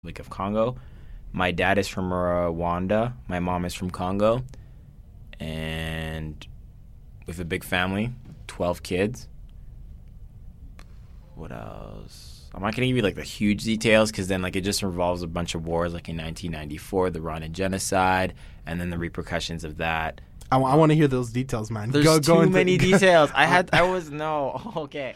Republic of Congo. My dad is from Rwanda. My mom is from Congo. And we have a big family, 12 kids. What else? I'm not going to give you like the huge details because then like it just involves a bunch of wars like in 1994, the Rwandan genocide, and then the repercussions of that. I want to hear those details, man. There's too many details. Okay.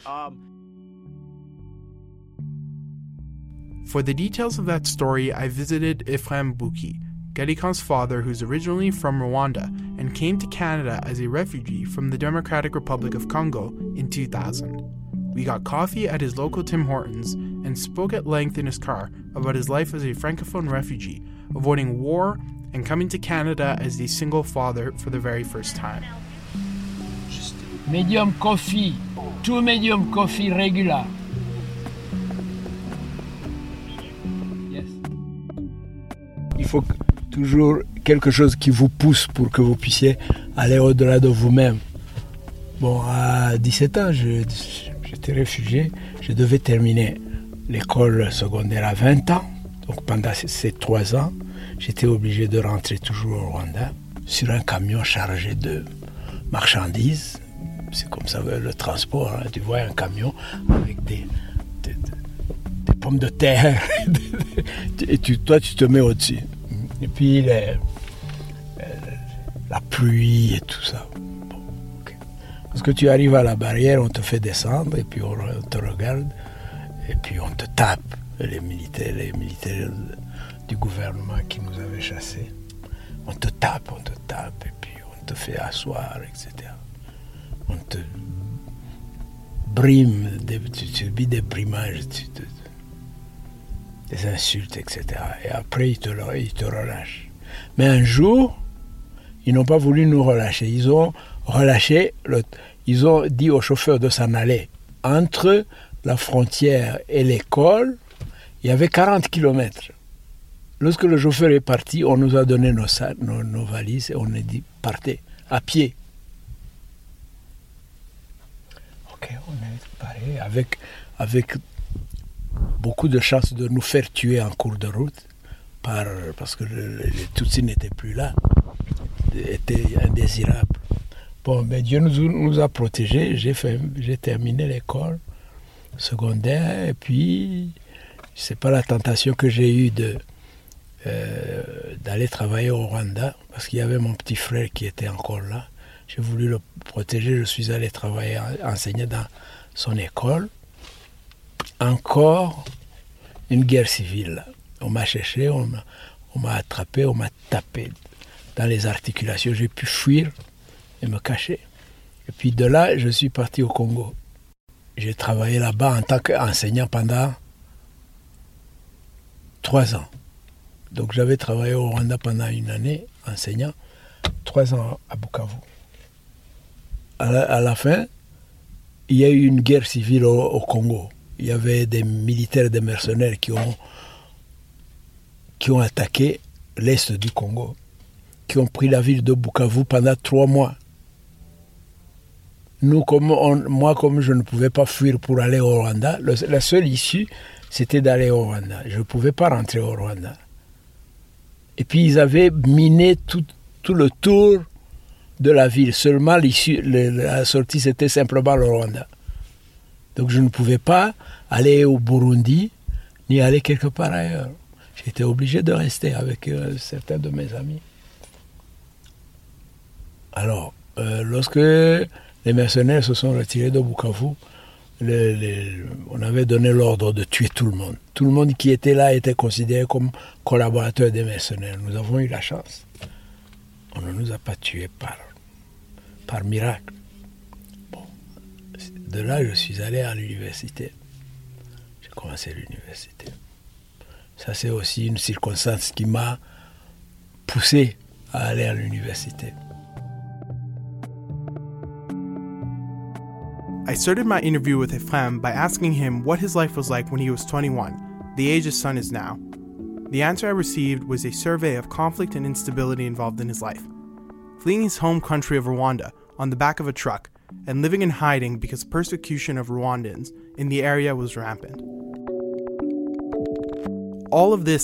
For the details of that story, I visited Ephraim Buki, Gadikan's father, who's originally from Rwanda and came to Canada as a refugee from the Democratic Republic of Congo in 2000. We got coffee at his local Tim Hortons and spoke at length in his car about his life as a francophone refugee, avoiding war and coming to Canada as a single father for the very first time. Medium coffee, 2 medium coffee regular. Yes. Il faut toujours quelque chose qui vous pousse pour que vous puissiez aller au-delà de vous-même. Bon, à 17 ans, j'étais réfugié. Je devais terminer l'école secondaire à 20 ans. Donc pendant ces 3 ans, j'étais obligé de rentrer toujours au Rwanda sur un camion chargé de marchandises. C'est comme ça le transport. Hein. Tu vois un camion avec des pommes de terre et toi tu te mets au-dessus. Et puis la pluie et tout ça. Bon, okay. Parce que tu arrives à la barrière, on te fait descendre et puis on te regarde et puis on te tape. Les militaires du gouvernement qui nous avaient chassés. On te tape et puis on te fait asseoir, etc. On te brime, tu subis des brimages, des insultes, etc. Et après, ils te relâchent. Mais un jour, ils n'ont pas voulu nous relâcher. Ils ont dit au chauffeur de s'en aller. Entre la frontière et l'école, il y avait 40 kilomètres. Lorsque le chauffeur est parti, on nous a donné nos valises et on a dit partez, à pied. Ok, on est paré avec beaucoup de chances de nous faire tuer en cours de route parce que les Tutsis n'étaient plus là, étaient indésirables. Bon, mais Dieu nous a protégés. J'ai terminé l'école secondaire et puis c'est pas la tentation que j'ai eue d'aller travailler au Rwanda parce qu'il y avait mon petit frère qui était encore là. J'ai voulu le protéger, je suis allé travailler, enseigner dans son école. Encore une guerre civile. On m'a cherché, on m'a attrapé, on m'a tapé dans les articulations. J'ai pu fuir et me cacher. Et puis de là, je suis parti au Congo. J'ai travaillé là-bas en tant qu'enseignant pendant 3 ans. Donc j'avais travaillé au Rwanda pendant 1 année, enseignant, 3 ans à Bukavu. À la fin, il y a eu une guerre civile au Congo. Il y avait des militaires, des mercenaires qui ont attaqué l'est du Congo, qui ont pris la ville de Bukavu pendant 3 mois. Moi, comme je ne pouvais pas fuir pour aller au Rwanda, la seule issue, c'était d'aller au Rwanda. Je ne pouvais pas rentrer au Rwanda. Et puis, ils avaient miné tout le tour de la ville. Seulement, la sortie, c'était simplement le Rwanda. Donc, je ne pouvais pas aller au Burundi, ni aller quelque part ailleurs. J'étais obligé de rester avec certains de mes amis. Alors, lorsque les mercenaires se sont retirés de Bukavu, on avait donné l'ordre de tuer tout le monde. Tout le monde qui était là était considéré comme collaborateur des mercenaires. Nous avons eu la chance. On ne nous a pas tués par miracle. Bon. De là, je suis allé à l'université. J'ai commencé l'université. Ça, c'est aussi une circonstance qui m'a poussé à aller à l'université. I started my interview with Ephraim by asking him what his life was like when he was 21, the age his son is now. The answer I received was a survey of conflict and instability involved in his life. Fleeing his home country of Rwanda on the back of a truck and living in hiding because persecution of Rwandans in the area was rampant. all of this